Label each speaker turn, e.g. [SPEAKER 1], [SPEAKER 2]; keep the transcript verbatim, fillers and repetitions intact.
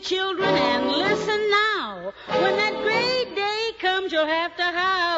[SPEAKER 1] children, and listen now. When that great day comes, you'll have to howl.